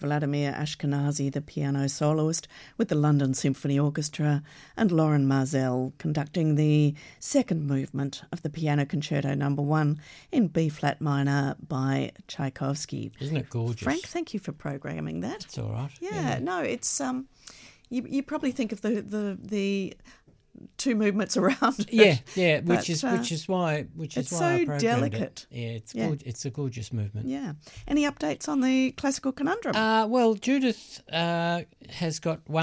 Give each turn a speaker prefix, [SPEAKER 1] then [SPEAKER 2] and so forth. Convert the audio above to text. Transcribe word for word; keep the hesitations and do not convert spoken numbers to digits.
[SPEAKER 1] Vladimir Ashkenazy, the piano soloist with the London Symphony Orchestra, and Lauren Marzell conducting the second movement of the Piano Concerto Number One in B-flat minor by Tchaikovsky.
[SPEAKER 2] Isn't it gorgeous?
[SPEAKER 1] Frank, thank you for programming that.
[SPEAKER 2] It's all right.
[SPEAKER 1] Yeah,
[SPEAKER 2] yeah.
[SPEAKER 1] no, it's um, you you probably think of the the the. two movements around it.
[SPEAKER 2] Yeah, yeah, which
[SPEAKER 1] But,
[SPEAKER 2] is
[SPEAKER 1] uh,
[SPEAKER 2] which is why which is
[SPEAKER 1] it's
[SPEAKER 2] why
[SPEAKER 1] so
[SPEAKER 2] I programmed
[SPEAKER 1] delicate.
[SPEAKER 2] It. Yeah, it's
[SPEAKER 1] Yeah.
[SPEAKER 2] Good, it's a gorgeous movement.
[SPEAKER 1] Yeah. Any updates on the classical conundrum?
[SPEAKER 2] Uh, well, Judith uh, has got one.